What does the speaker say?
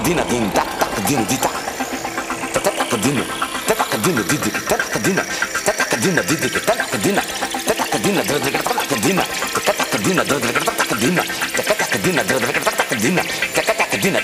cadina din da da cadina di da da cadina di da cadina di da cadina cadina da cadina cadina cadina da cadina cadina cadina